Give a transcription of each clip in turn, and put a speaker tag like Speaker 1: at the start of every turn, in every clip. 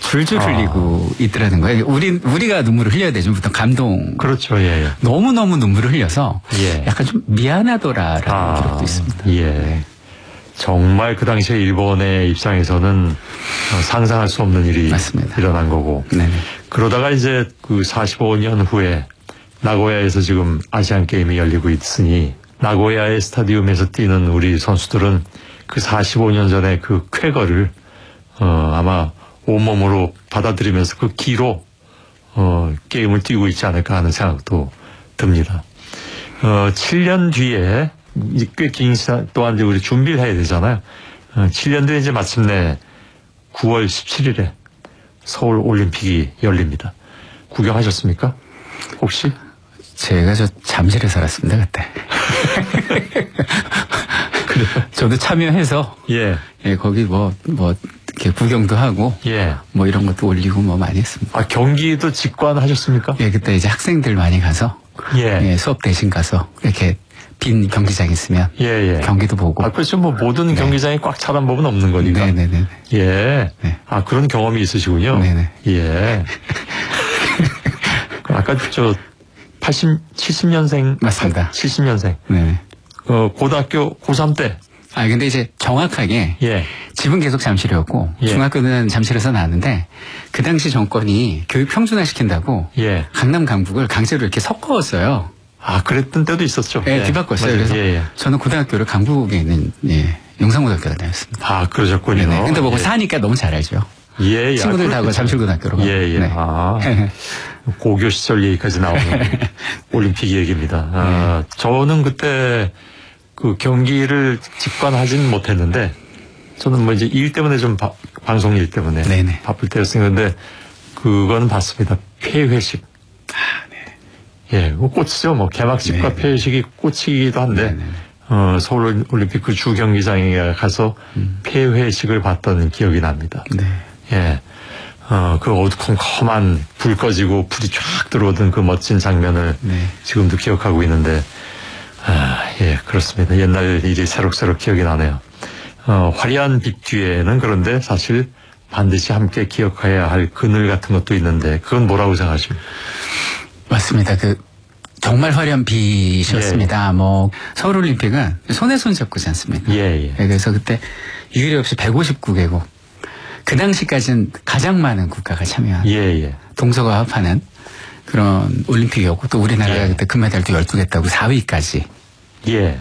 Speaker 1: 줄줄 흘리고 있더라는 거예요. 우리가 눈물을 흘려야 되죠. 보통 감동.
Speaker 2: 그렇죠. 예, 예.
Speaker 1: 너무너무 눈물을 흘려서
Speaker 2: 예.
Speaker 1: 약간 좀 미안하더라라는 기록도 있습니다.
Speaker 2: 예.
Speaker 1: 네.
Speaker 2: 정말 그 당시에 일본의 입장에서는 상상할 수 없는 일이
Speaker 1: 맞습니다.
Speaker 2: 일어난 거고.
Speaker 1: 네네.
Speaker 2: 그러다가 이제 그 45년 후에 나고야에서 지금 아시안 게임이 열리고 있으니 나고야의 스타디움에서 뛰는 우리 선수들은 그 45년 전에 그 쾌거를 아마 온몸으로 받아들이면서 그 기로 게임을 뛰고 있지 않을까 하는 생각도 듭니다. 7년 뒤에 꽤 긴 시간 동안 이제 우리 준비를 해야 되잖아요. 7년 뒤에 이제 마침내 9월 17일에 서울 올림픽이 열립니다. 구경하셨습니까? 혹시?
Speaker 1: 제가 잠실에 살았습니다, 그때.
Speaker 2: 그래요?
Speaker 1: 저도 참여해서.
Speaker 2: 예.
Speaker 1: 예, 거기 이렇게 구경도 하고.
Speaker 2: 예.
Speaker 1: 이런 것도 올리고 많이 했습니다.
Speaker 2: 아, 경기도 직관하셨습니까?
Speaker 1: 예, 그때 이제 학생들 많이 가서.
Speaker 2: 예.
Speaker 1: 예, 수업 대신 가서 이렇게 빈 경기장 있으면.
Speaker 2: 예, 예.
Speaker 1: 경기도 보고.
Speaker 2: 아, 그렇죠. 모든 경기장이 꽉 차는 법은 없는 거니까.
Speaker 1: 네네네.
Speaker 2: 예.
Speaker 1: 네.
Speaker 2: 아, 그런 경험이 있으시군요.
Speaker 1: 네네.
Speaker 2: 예. 아까 70년생.
Speaker 1: 맞습니다.
Speaker 2: 70년생.
Speaker 1: 네.
Speaker 2: 고등학교 고3 때.
Speaker 1: 근데 이제 정확하게.
Speaker 2: 예.
Speaker 1: 집은 계속 잠실이었고.
Speaker 2: 예.
Speaker 1: 중학교는 잠실에서 나왔는데. 그 당시 정권이 교육 평준화 시킨다고.
Speaker 2: 예.
Speaker 1: 강남 강북을 강제로 이렇게 섞었어요.
Speaker 2: 아, 그랬던 때도 있었죠.
Speaker 1: 네, 뒤바꿨어요.
Speaker 2: 맞아요.
Speaker 1: 그래서
Speaker 2: 예.
Speaker 1: 저는 고등학교를 강북에 있는, 용산고등학교를 다녔습니다.
Speaker 2: 아, 그러셨군요.
Speaker 1: 네네. 근데
Speaker 2: 예.
Speaker 1: 사니까 너무 잘 알죠.
Speaker 2: 예, 예.
Speaker 1: 친구들 다 잠실고등학교로 가요.
Speaker 2: 예, 예.
Speaker 1: 네.
Speaker 2: 아, 고교 시절 얘기까지 나오는 올림픽 얘기입니다. 아, 저는 그때 그 경기를 직관하진 못했는데, 저는 이제 일 때문에 좀 방송 일 때문에
Speaker 1: 네네.
Speaker 2: 바쁠 때였는데, 그건 봤습니다. 폐회식. 예, 꽃이죠. 개막식과
Speaker 1: 네.
Speaker 2: 폐회식이 꽃이기도 한데,
Speaker 1: 네네.
Speaker 2: 서울 올림픽 그 주 경기장에 가서 폐회식을 봤던 기억이 납니다.
Speaker 1: 네.
Speaker 2: 예. 그 어두컴컴한 불 꺼지고 불이 쫙 들어오던 그 멋진 장면을 지금도 기억하고 있는데, 예, 그렇습니다. 옛날 일이 새록새록 기억이 나네요. 화려한 빛 뒤에는 그런데 사실 반드시 함께 기억해야 할 그늘 같은 것도 있는데, 그건 뭐라고 생각하십니까?
Speaker 1: 맞습니다. 정말 화려한 빛이었습니다. 서울올림픽은 손에 손 잡고지 않습니까?
Speaker 2: 예, 예.
Speaker 1: 그래서 그때 유일이 없이 159개국. 그 당시까지는 가장 많은 국가가 참여한.
Speaker 2: 예, 예.
Speaker 1: 동서가 합하는 그런 올림픽이었고, 또 우리나라가
Speaker 2: 예.
Speaker 1: 그때 금메달도 12개 따고 4위까지.
Speaker 2: 예.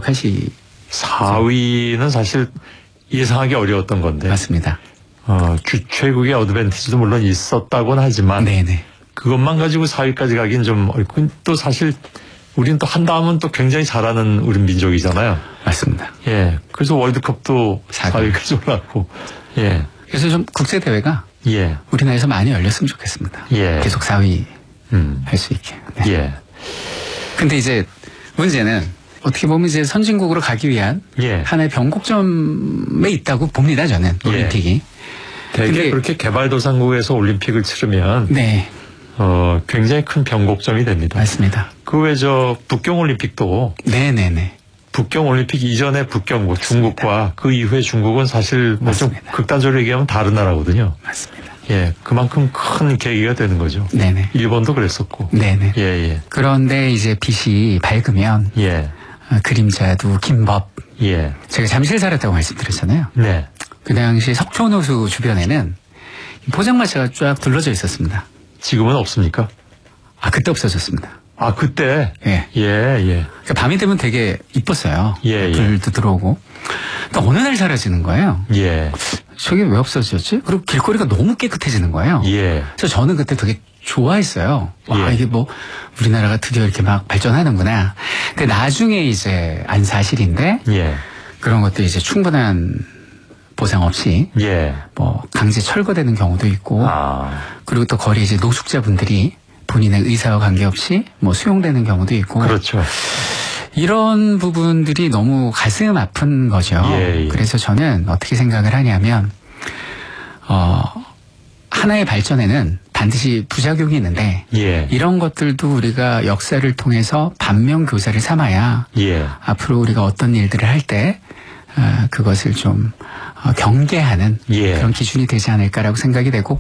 Speaker 2: 4위는 사실 예상하기 어려웠던 건데.
Speaker 1: 맞습니다.
Speaker 2: 주최국의 어드밴티지도 물론 있었다고는 하지만.
Speaker 1: 네네.
Speaker 2: 그것만 가지고 4위까지 가긴 좀 어렵고, 또 사실 우리는 또 한 다음은 또 굉장히 잘하는 우리 민족이잖아요.
Speaker 1: 맞습니다.
Speaker 2: 예. 그래서 월드컵도 4위까지 올랐고. 예.
Speaker 1: 그래서 좀 국제대회가.
Speaker 2: 예.
Speaker 1: 우리나라에서 많이 열렸으면 좋겠습니다.
Speaker 2: 예.
Speaker 1: 계속 4위 할 수 있게. 네.
Speaker 2: 예.
Speaker 1: 근데 이제 문제는 어떻게 보면 이제 선진국으로 가기 위한
Speaker 2: 예.
Speaker 1: 하나의 변곡점에 있다고 봅니다, 저는. 올림픽이.
Speaker 2: 되게 그렇게 개발도상국에서 올림픽을 치르면.
Speaker 1: 네.
Speaker 2: 굉장히 큰 변곡점이 됩니다.
Speaker 1: 맞습니다.
Speaker 2: 그 외 북경올림픽도.
Speaker 1: 네네네.
Speaker 2: 북경올림픽 이전에 북경, 중국과 그 이후에 중국은 사실 좀 극단적으로 얘기하면 다른 나라거든요.
Speaker 1: 맞습니다.
Speaker 2: 예. 그만큼 큰 계기가 되는 거죠.
Speaker 1: 네네.
Speaker 2: 일본도 그랬었고.
Speaker 1: 네네.
Speaker 2: 예, 예.
Speaker 1: 그런데 이제 빛이 밝으면.
Speaker 2: 예.
Speaker 1: 그림자도 긴 법.
Speaker 2: 예.
Speaker 1: 제가 잠실 살았다고 말씀드렸잖아요.
Speaker 2: 네.
Speaker 1: 그 당시 석촌호수 주변에는 포장마차가 쫙 둘러져 있었습니다.
Speaker 2: 지금은 없습니까?
Speaker 1: 그때 없어졌습니다.
Speaker 2: 그때?
Speaker 1: 예.
Speaker 2: 예, 예.
Speaker 1: 그러니까 밤이 되면 되게 이뻤어요.
Speaker 2: 예, 예.
Speaker 1: 불도 들어오고. 또 어느 날 사라지는 거예요.
Speaker 2: 예.
Speaker 1: 저게 왜 없어졌지? 그리고 길거리가 너무 깨끗해지는 거예요.
Speaker 2: 예.
Speaker 1: 그래서 저는 그때 되게 좋아했어요. 와,
Speaker 2: 예.
Speaker 1: 이게 우리나라가 드디어 이렇게 막 발전하는구나. 근데 나중에 이제 안 사실인데.
Speaker 2: 예.
Speaker 1: 그런 것도 이제 충분한 보상 없이.
Speaker 2: 예.
Speaker 1: 강제 철거되는 경우도 있고. 그리고 또 거리 이제 노숙자분들이 본인의 의사와 관계없이 수용되는 경우도 있고.
Speaker 2: 그렇죠.
Speaker 1: 이런 부분들이 너무 가슴 아픈 거죠.
Speaker 2: 예, 예.
Speaker 1: 그래서 저는 어떻게 생각을 하냐면, 하나의 발전에는 반드시 부작용이 있는데,
Speaker 2: 예.
Speaker 1: 이런 것들도 우리가 역사를 통해서 반면 교사를 삼아야,
Speaker 2: 예.
Speaker 1: 앞으로 우리가 어떤 일들을 할 때, 그것을 좀 경계하는
Speaker 2: 예.
Speaker 1: 그런 기준이 되지 않을까라고 생각이 되고,